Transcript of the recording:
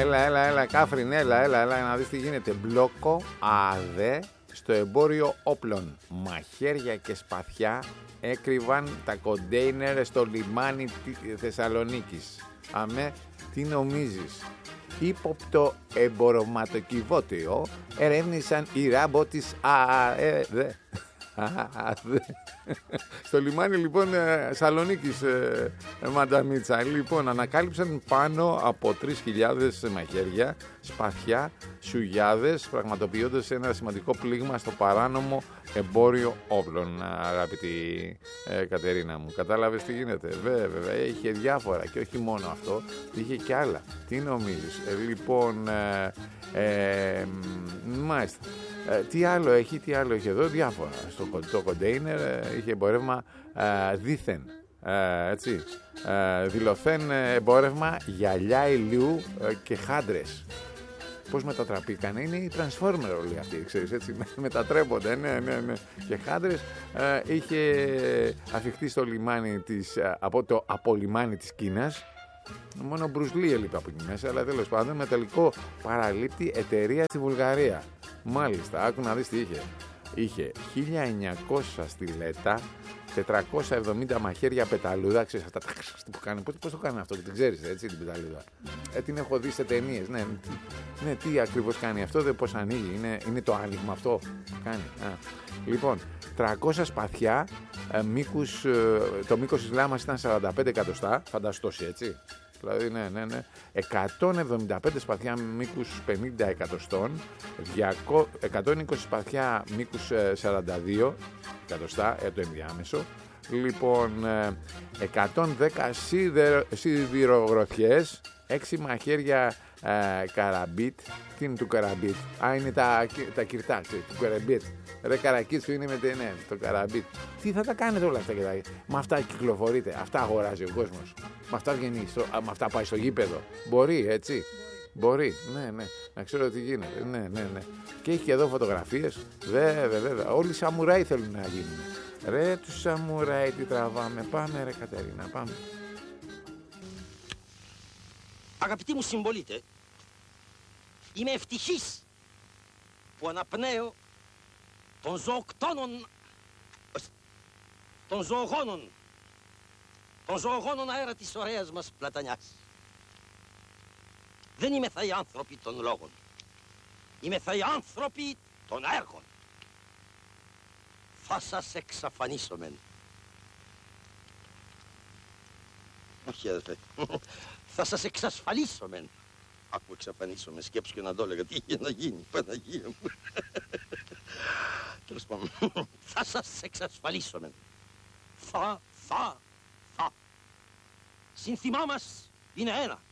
Έλα, Κάφριν, έλα, να δεις τι γίνεται. Μπλόκο ΑΔΕ στο εμπόριο όπλων. Μαχαίρια και σπαθιά έκρυβαν τα κοντέινερ στο λιμάνι Θεσσαλονίκης. Αμέ, τι νομίζεις? Ύποπτο εμπορευματοκιβώτιο ερεύνησαν οι ράμπο της ΑΕΔ. Στο λιμάνι λοιπόν Σαλονίκης, Μανταμίτσα. Λοιπόν, ανακάλυψαν πάνω από 3.000 μαχαίρια, σπαθιά, σουγιάδες, πραγματοποιώντας ένα σημαντικό πλήγμα στο παράνομο εμπόριο όπλων. Αγαπητή Κατερίνα μου, κατάλαβες τι γίνεται? Βέβαια, είχε διάφορα και όχι μόνο αυτό, είχε και άλλα. Τι νομίζεις? Λοιπόν, μάλιστα. Τι άλλο έχει εδώ? Διάφορα. Στο κοντέινερ είχε εμπόρευμα δήθεν, έτσι, δηλωθέν εμπόρευμα γυαλιά ηλίου και χάντρες. Πώς μετατραπήκανε? Είναι οι Transformer όλοι αυτοί, ξέρεις, έτσι, μετατρέπονται, ναι. Και χάντρες είχε αφιχθεί στο λιμάνι από το απολιμάνι της Κίνας. Μόνο ο Μπρους Λί έλειπε από εκεί μέσα, αλλά τέλος πάντων με τελικό παραλήπτη εταιρεία στη Βουλγαρία. Μάλιστα, άκου να δεις τι είχε. Είχε 1.900 στιλέτα, 470 μαχαίρια πεταλούδα. Ξέρεις αυτά που κάνει? Πώς το κάνει αυτό και την ξέρεις, έτσι, την πεταλούδα? Την έχω δει σε ταινίες. Ναι, τι ακριβώς κάνει αυτό, πώς ανοίγει? Είναι το άνοιγμα αυτό που κάνει? Λοιπόν, 300 σπαθιά, το μήκος της λάμας ήταν 45 εκατοστά, φανταστός, έτσι. Δηλαδή, ναι. 175 σπαθιά μήκους 50 εκατοστών, 120 σπαθιά μήκους 42 εκατοστά, το ενδιάμεσο. Λοιπόν, 110 σιδηρογροθιές, 6 μαχαίρια καραμπίτ. Τι είναι του καραμπίτ? Είναι τα κυρτά, του καραμπίτ. Ρε καρακίτσου είναι το καραμπίτ. Τι θα τα κάνετε όλα αυτά? Με αυτά κυκλοφορείτε, αυτά αγοράζει ο κόσμος. Με αυτά βγαίνει, με αυτά πάει στο γήπεδο. Μπορεί, έτσι. Μπορεί, ναι. Να ξέρω τι γίνεται. Ναι. Και έχει και εδώ φωτογραφίες. Βέβαια. Όλοι οι σαμουράι θέλουν να γίνουν. Ρε τους σαμουράι, τι τραβάμε. Πάμε ρε Κατερίνα, πάμε. Αγαπητοί μου συμπολίτε, είμαι ευτυχής που αναπνέω των ζωογόνων αέρα της ωραίας μας Πλατανιάς. Δεν είμαι θα οι άνθρωποι των λόγων. Είμαι θα οι άνθρωποι των έργων. Θα σας εξαφανίσομεν. Όχι, αδελφέ. Θα σας εξασφαλίσομεν. Άκου, εξαφανίσομεν. Σκέψου και να το έλεγα. Τι είχε να γίνει, Παναγία μου. Τέλος πάντων. Θα σας εξασφαλίσομεν. Θα. Σύνθημά μας είναι ένα.